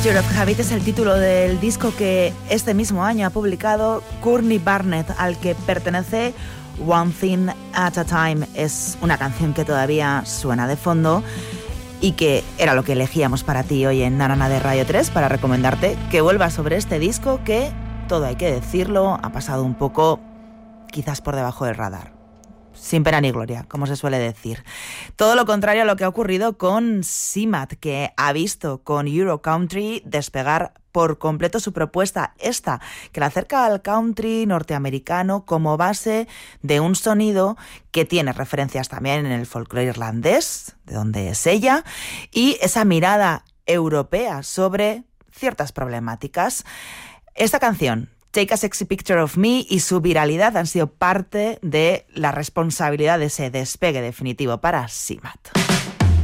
Picture of Habit es el título del disco que este mismo año ha publicado Courtney Barnett, al que pertenece One Thing at a Time. Es una canción que todavía suena de fondo y que era lo que elegíamos para ti hoy en Narana de Radio 3 para recomendarte que vuelvas sobre este disco que, todo hay que decirlo, ha pasado un poco quizás por debajo del radar. Sin pena ni gloria, como se suele decir. Todo lo contrario a lo que ha ocurrido con Simat, que ha visto con Eurocountry despegar por completo su propuesta, esta, que la acerca al country norteamericano como base de un sonido que tiene referencias también en el folclore irlandés, de donde es ella, y esa mirada europea sobre ciertas problemáticas. Esta canción, Take a Sexy Picture of Me, y su viralidad han sido parte de la responsabilidad de ese despegue definitivo para Simat.